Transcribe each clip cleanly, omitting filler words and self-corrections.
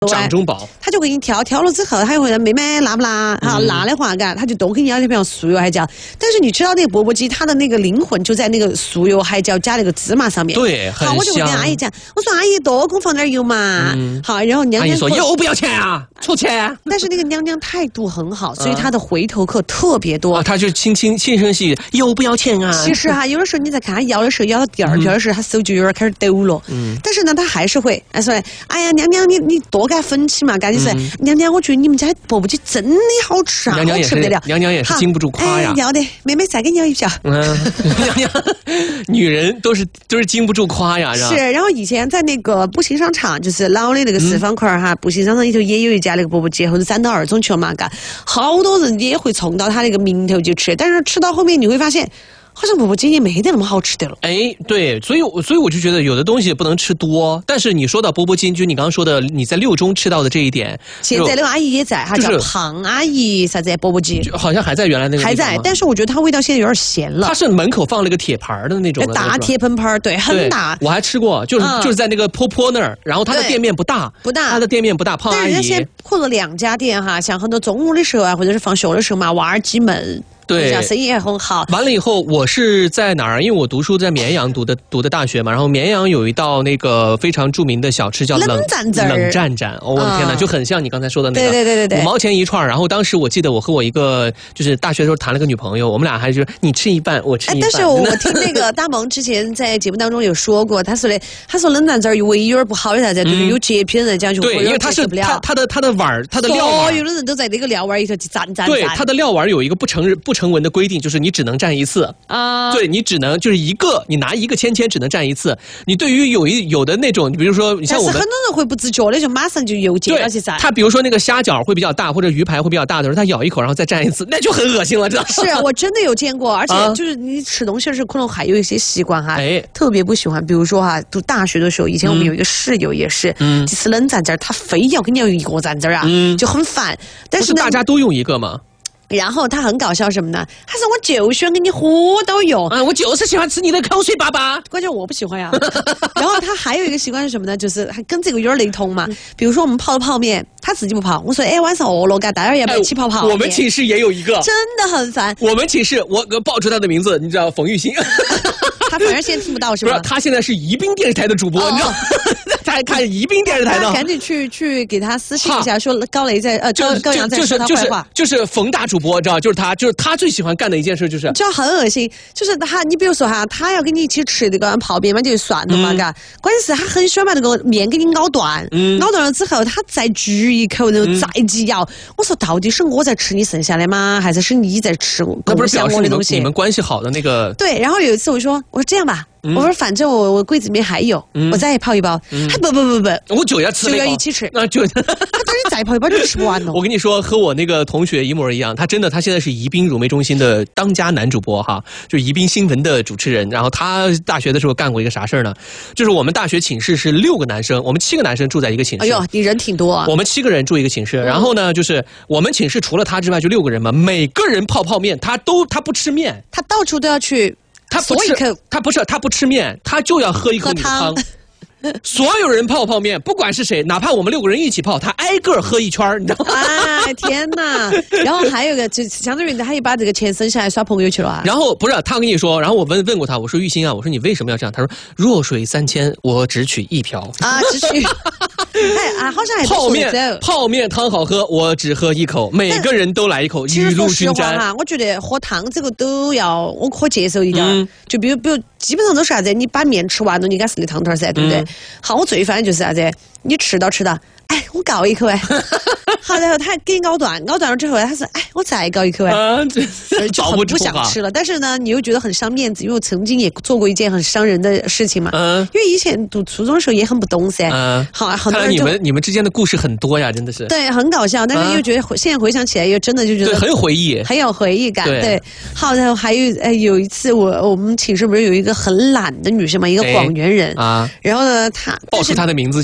掌中宝， 他就给你挑了之后，他又会问妹妹辣不辣？哈，辣的话，他就都给你要点比方素油海椒。但是你知道那个钵钵鸡，它的那个灵魂就在那个素油海椒加那个芝麻上面。 对，很香。 好，我就会跟阿姨讲，我说阿姨多给我放点油嘛。好，然后娘娘阿姨说油不要钱啊，出钱。 但是那个娘娘态度很好，所以她的回头客特别多。 她就轻声细语，油不要钱啊。 其实哈，有的时候你在看她要的时候，要到第二条的时候，她手就有点开始抖了。但是呢，她还是会说，哎呀，娘娘你多给她分起嘛，赶紧说，娘娘，我觉得你们家钵钵鸡真的好吃啊，好吃不得了。 娘娘也是经不住夸呀。 要的，妹妹再给你要一瓢。 娘娘，女人都是经不住夸呀，是吧？ 是，然后以前在那个步行商场，就是老的那个4方块哈，步行商场里头也有一家那个钵钵鸡，或者3到2种去了嘛，好多人也会冲到他那个名头去吃，但是吃到后面你会发现。好像钵钵鸡也没得那么好吃的了。 哎，对，所以我就觉得有的东西不能吃多。但是你说到钵钵鸡，就你刚刚说的，你在6中吃到的这一点， 现在那个阿姨也在，她叫胖阿姨啥子钵钵鸡， 好像还在原来那个地方还在，但是我觉得它味道现在有点咸了。 它是门口放了个铁盘的那种大铁盆盘，对，很大。 我还吃过，就是在那个坡那儿，然后它的店面不大，它的店面不大，胖阿姨。 但是人家现在扩了2家店哈，像很多中午的时候啊，或者是放学的时候嘛，娃儿鸡门。 对， 生意也很好。 完了以后，我是在哪儿？因为我读书在绵阳读的大学嘛，然后绵阳有一道那个非常著名的小吃叫冷蘸蘸。哦，我的天哪，就很像你刚才说的那个， 对 ，5毛钱一串。然后当时我记得我和我一个就是大学的时候谈了个女朋友，我们俩还是你吃一半，我吃一半。 但是我听那个大萌之前在节目当中有说过，他说冷蘸蘸唯一有点不好的啥子，就是有洁癖的人讲就对，因为它是它的碗儿，它的料碗， 所有的人都在那个料碗里头去蘸。 对，它的料碗有一个不成文的规定，就是你只能蘸一次啊。对，你只能就是你拿一个签只能蘸一次。你对于有的那种，比如说你像我们， 但是很多人会不自觉的就马上就又接了去蘸。 他比如说那个虾饺会比较大，或者鱼排会比较大的时候，他咬一口然后再蘸一次，那就很恶心了，知道吗？ 是我真的有见过，而且就是你吃东西的时候可能还有一些习惯哈，特别不喜欢。比如说哈，读大学的时候，以前我们有一个室友也是，就是冷蘸蘸，他非要跟你要一个蘸蘸啊，就很烦。但是大家都用一个嘛。 然后他很搞笑什么呢？他说我就喜欢跟你喝都用啊，我就是喜欢吃你的口水粑粑。 关键我不喜欢呀。然后他还有一个习惯是什么呢？就是还跟这个有点雷同嘛。比如说我们泡的泡面，他自己不泡。我说晚上饿了，大家要不要一起泡泡面？ 我们寝室也有一个， 真的很烦。 我们寝室我报出他的名字，你知道冯玉欣。 他反正现在听不到是吧？ 不是，他现在是宜宾电视台的主播，你知道。他还看宜宾电视台的， 赶紧去给他私信一下，说高雷在高阳在说他坏话。 就是冯大主播，知道，就是他最喜欢干的一件事就是很恶心，就是你比如说哈，他要跟你一起吃这个泡面嘛，就算了嘛，关键是他很喜欢把那个面给你咬断，咬断了之后，他再咀一口，然后再挤咬。我说到底是我在吃你剩下的吗？还是你在吃那不是表示我的东西？ 你们关系好的那个？ 对，然后有一次我说这样吧。我说反正我柜子里面还有，我再泡一包。他不， 我就要吃， 就要一起吃。 那就他当你再泡一包就吃不完了。 我跟你说，和我那个同学一模一样，他现在是宜宾乳媚中心的当家男主播哈，就宜宾新闻的主持人。然后他大学的时候干过一个啥事儿呢？就是我们大学寝室是6个男生，我们7个男生住在一个寝室。 哎呦，你人挺多啊！ 我们7个人住一个寝室，然后呢，就是我们寝室除了他之外就6个人嘛，每个人泡面，他不吃面， 他到处都要去。 他不吃面，他就要喝一口汤。所有人泡面，不管是谁，哪怕我们6个人一起泡，他挨个喝一圈，你知道吗？ 哎，天哪！然后还有一个，就相当于他也把这个钱省下来耍朋友去了啊。 然后不是他跟你说，然后我问过他，我说玉鑫啊，我说你为什么要这样？他说弱水3千，我只取1瓢啊，只取。好像还泡面汤好喝，我只喝1口，每个人都来1口，雨露均沾哈。我觉得喝汤这个都要我可接受一点，就比如基本上都是啥子？你把面吃完了，你应该是那汤头噻，对不对？好，我最烦的就是啥子？你吃到，哎，我搞一口哎，好，然后他给你咬断了之后，他说，哎，我再搞一口哎，就很不想吃了。但是呢，你又觉得很伤面子，因为我曾经也做过一件很伤人的事情嘛。因为以前读初中的时候也很不懂噻。好，很多人你们之间的故事很多呀，真的是。 对，很搞笑，但是又觉得现在回想起来，又真的就觉得很有回忆， 很有回忆感。对，好，然后还有一次，我们寝室不是有一个很懒的女生嘛，一个广元人啊。然后呢，她报出她的名字，像我刚报。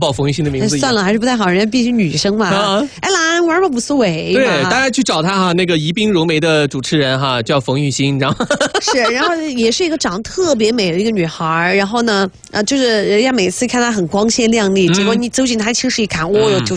报冯玉欣的名字一样。 算了，还是不太好，人家毕竟女生嘛。哎，男玩吧无所谓。 对，大家去找他哈，那个宜宾柔梅的主持人哈，叫冯玉欣，然后是，然后也是一个长得特别美的一个女孩，然后呢，就是人家每次看她很光鲜亮丽，结果你走进她寝室一看，哦哟，就